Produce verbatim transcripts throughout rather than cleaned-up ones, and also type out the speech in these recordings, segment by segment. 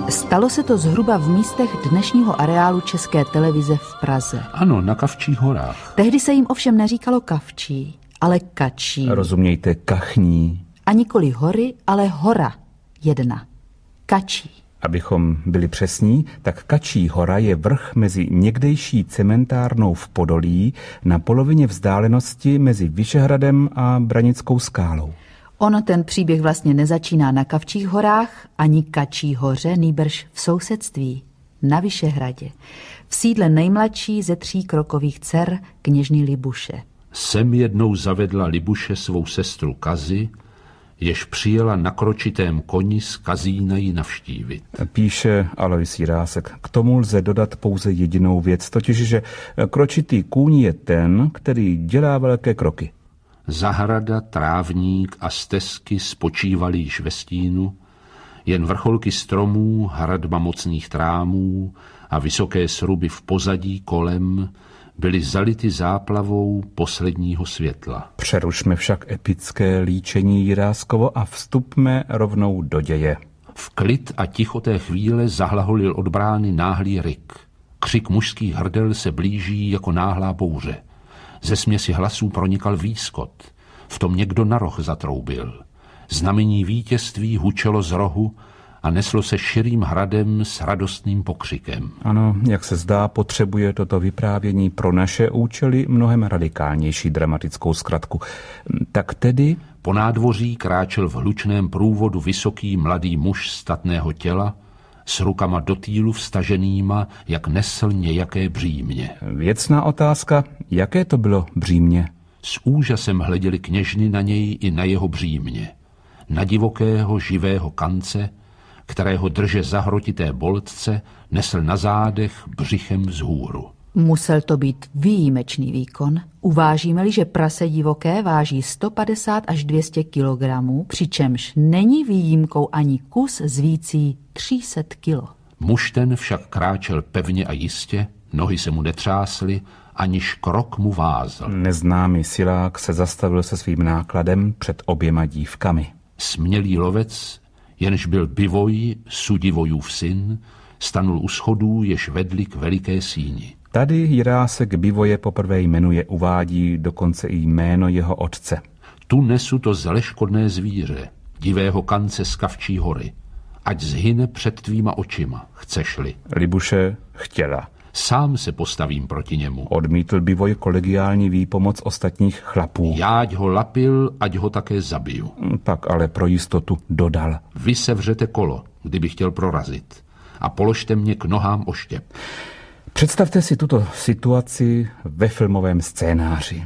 Stalo se to zhruba v místech dnešního areálu České televize v Praze. Ano, na Kavčích horách. Tehdy se jim ovšem neříkalo Kavčí, ale Kačí. Rozumějte, Kachní. A nikoli hory, ale hora jedna. Kačí. Abychom byli přesní, tak Kačí hora je vrch mezi někdejší cementárnou v Podolí na polovině vzdálenosti mezi Vyšehradem a Branickou skálou. Ono ten příběh vlastně nezačíná na Kavčích horách ani Kačí hoře, nýbrž v sousedství, na Vyšehradě, v sídle nejmladší ze tří krokových dcer kněžny Libuše. Sem jednou zavedla Libuše svou sestru Kazi, jež přijela na kročitém koni z Kazína ji navštívit. Píše Alois Jirásek. K tomu lze dodat pouze jedinou věc, totiž, že kročitý kůň je ten, který dělá velké kroky. Zahrada, trávník a stezky spočívaly již ve stínu, jen vrcholky stromů, hradba mocných trámů a vysoké sruby v pozadí kolem byly zality záplavou posledního světla. Přerušme však epické líčení Jiráskovo a vstupme rovnou do děje. V klid a ticho té chvíle zahlaholil od brány náhlý ryk. Křik mužských hrdel se blíží jako náhlá bouře. Ze směsi hlasů pronikal výskot. V tom někdo na roh zatroubil. Znamení vítězství hučelo z rohu a neslo se širým hradem s radostným pokřikem. Ano, jak se zdá, potřebuje toto vyprávění pro naše účely mnohem radikálnější dramatickou zkratku. Tak tedy... Po nádvoří kráčel v hlučném průvodu vysoký mladý muž statného těla, s rukama do týlu vstaženýma, jak nesl nějaké břímě. Věcná otázka, jaké to bylo břímě? S úžasem hleděli kněžny na něj i na jeho břímě. Na divokého, živého kance, kterého drže zahrotité boltce, nesl na zádech břichem vzhůru. Musel to být výjimečný výkon. Uvážíme-li, že prase divoké váží sto padesát až dvě stě kilogramů, přičemž není výjimkou ani kus s vící tři sta kilo. Muž ten však kráčel pevně a jistě, nohy se mu netřásly, aniž krok mu vázl. Neznámý silák se zastavil se svým nákladem před oběma dívkami. Smělý lovec, jenž byl Bivoj, Sudivojův syn, stanul u schodů, jež vedli k veliké síni. Tady Jirásek Bivoje poprvé jmenuje, uvádí dokonce i jméno jeho otce. Tu nesu to zleškodné zvíře, divého kance z Kavčí hory. Ať zhyne před tvýma očima, chceš-li. Libuše chtěla. Sám se postavím proti němu. Odmítl Bivoj kolegiální výpomoc ostatních chlapů. Jáť ho lapil, ať ho také zabiju. Pak ale pro jistotu dodal. Vy sevřete kolo, kdyby chtěl prorazit, a položte mě k nohám oštěp. Představte si tuto situaci ve filmovém scénáři.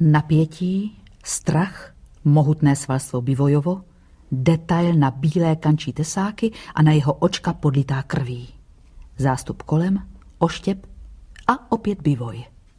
Napětí, strach, mohutné svalstvo Bivojovo, detail na bílé kančí tesáky a na jeho očka podlitá krví. Zástup kolem, oštěp a opět Bivoj.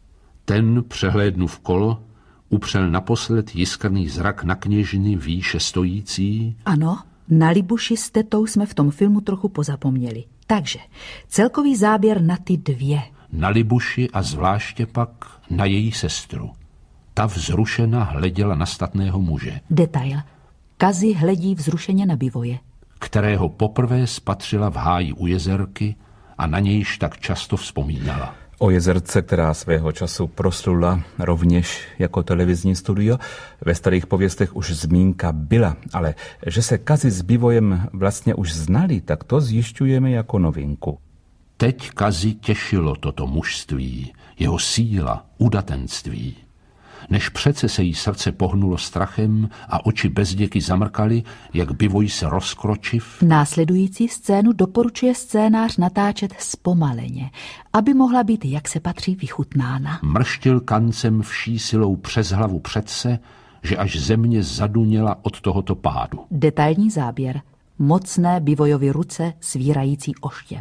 Ten, přehlédnuv kolo, upřel naposled jiskrný zrak na kněžny výše stojící. Ano, na Libuši s tetou jsme v tom filmu trochu pozapomněli. Takže celkový záběr na ty dvě. Na Libuši a zvláště pak na její sestru. Ta vzrušena hleděla na statného muže. Detail. Kazi hledí vzrušeně na Bivoje, kterého poprvé spatřila v háji u jezerky a na nějž tak často vzpomínala. O jezerce, která svého času proslula rovněž jako televizní studio, ve starých pověstech už zmínka byla, ale že se Kazi s Bivojem vlastně už znali, tak to zjišťujeme jako novinku. Teď Kazi těšilo toto mužství, jeho síla, udatenství. Než přece se jí srdce pohnulo strachem a oči bezděky zamrkaly, jak Bivoj se rozkročiv. Následující scénu doporučuje scénář natáčet zpomaleně, aby mohla být, jak se patří, vychutnána. Mrštil kancem vší silou přes hlavu předse, že až země zaduněla od tohoto pádu. Detailní záběr. Mocné Bivojovy ruce svírající oštěp.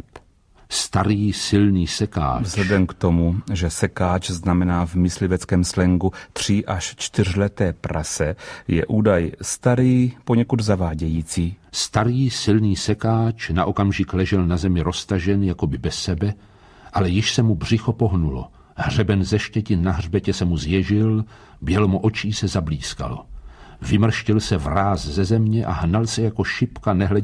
Starý silný sekáč. Vzhledem k tomu, že sekáč znamená v mysliveckém slengu tři až čtyřleté prase, je údaj starý, poněkud zavádějící. Starý silný sekáč na okamžik ležel na zemi roztažen, jakoby bez sebe, ale již se mu břicho pohnulo. Hřeben ze štětin na hřbetě se mu zježil, bělomu očí se zablískalo. Vymrštil se vráz ze země a hnal se jako šipka, nehledě